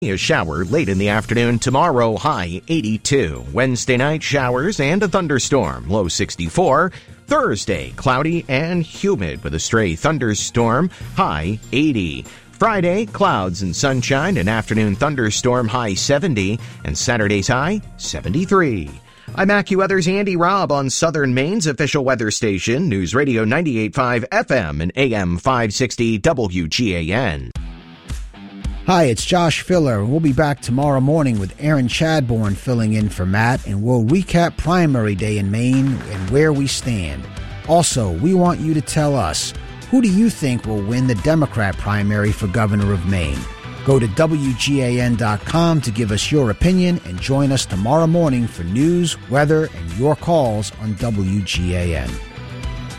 A shower late in the afternoon tomorrow, high 82. Wednesday night, showers and a thunderstorm, low 64. Thursday, cloudy and humid with a stray thunderstorm, high 80. Friday, clouds and sunshine, an afternoon thunderstorm, high 70. And Saturday's high, 73. I'm AccuWeather's Andy Robb on Southern Maine's official weather station, News Radio 98.5 FM and AM 560 WGAN. Hi, it's Josh Filler. We'll be back tomorrow morning with Aaron Chadbourne filling in for Matt, and we'll recap primary day in Maine and where we stand. Also, we want you to tell us, who do you think will win the Democrat primary for governor of Maine? Go to WGAN.com to give us your opinion and join us tomorrow morning for news, weather, and your calls on WGAN.